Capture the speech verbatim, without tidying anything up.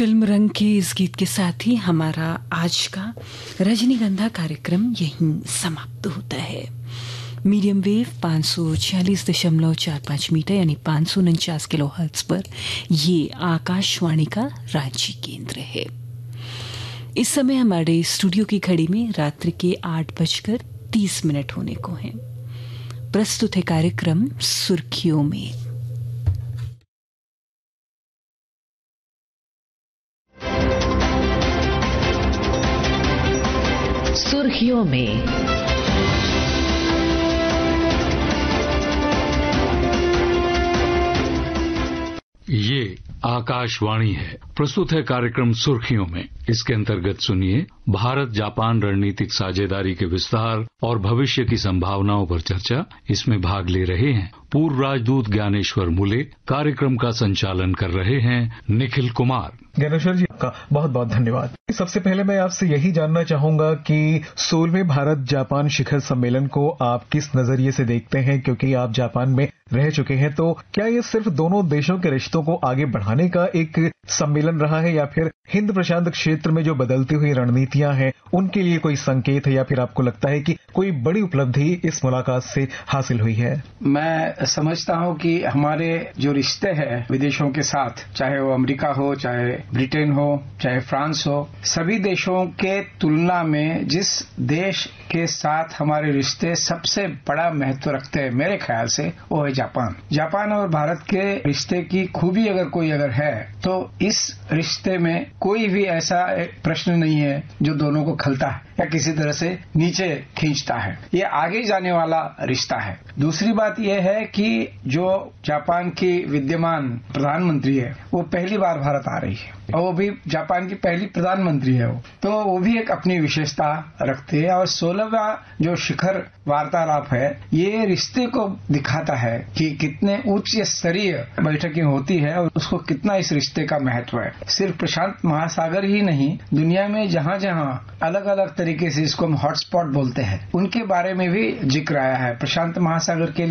Film रंग के इस गीत के साथ ही हमारा आज का रजनीगंधा कार्यक्रम यहीं समाप्त होता है। मीडियम वेव पाँच सौ छियालीस दशमलव चार पाँच मीटर यानी पाँच सौ उनचास किलो हर्ट्ज पर ये आकाशवाणी का रांची केंद्र है। इस समय हमारे स्टूडियो की घड़ी में रात्रि के आठ बजकर तीस मिनट होने को हैं। प्रस्तुत है कार्यक्रम सुर्खियों में। सुर्खियों में ये आकाशवाणी है। प्रस्तुत है कार्यक्रम सुर्खियों में। इसके अंतर्गत सुनिए भारत जापान रणनीतिक साझेदारी के विस्तार और भविष्य की संभावनाओं पर चर्चा। इसमें भाग ले रहे हैं पूर्व राजदूत ज्ञानेश्वर मुले। कार्यक्रम का संचालन कर रहे हैं निखिल कुमार। ज्ञानेश्वर जी का बहुत बहुत धन्यवाद। सबसे पहले मैं आपसे यही जानना चाहूंगा कि सोलहवें भारत जापान शिखर सम्मेलन को आप किस नजरिए से देखते हैं, क्योंकि आप जापान में रह चुके हैं। तो क्या ये सिर्फ दोनों देशों के रिश्तों को आगे बढ़ाने का एक सम्मेलन रहा है, या फिर हिंद प्रशांत क्षेत्र में जो बदलती हुई रणनीतियां हैं उनके लिए कोई संकेत है, या फिर आपको लगता है कि कोई बड़ी उपलब्धि इस मुलाकात से हासिल हुई है? मैं समझता हूं कि हमारे जो रिश्ते हैं विदेशों के साथ, चाहे वो अमेरिका हो, चाहे ब्रिटेन हो, चाहे फ्रांस हो, सभी देशों के तुलना में जिस देश के साथ हमारे रिश्ते सबसे बड़ा महत्व रखते हैं मेरे ख्याल से, वो है जापान। जापान और भारत के रिश्ते की खूबी अगर कोई अगर है तो इस रिश्ते में कोई भी ऐसा प्रश्न नहीं है जो दोनों को खलता है या किसी तरह से नीचे खींचता है। ये आगे जाने वाला रिश्ता है। दूसरी बात यह है कि जो जापान की विद्यमान प्रधानमंत्री है वो पहली बार भारत आ रही है, और वो भी जापान की पहली प्रधानमंत्री है। वो तो वो भी एक अपनी विशेषता रखते हैं। और सोलहवां जो शिखर वार्तालाप है ये रिश्ते को दिखाता है कि कितने उच्च स्तरीय बैठकें होती है और उसको कितना इस रिश्ते का महत्व है। सिर्फ प्रशांत महासागर ही नहीं, दुनिया में जहां जहां अलग अलग तरीके से इसको हम हॉटस्पॉट बोलते हैं उनके बारे में भी जिक्र आया है। प्रशांत महासागर के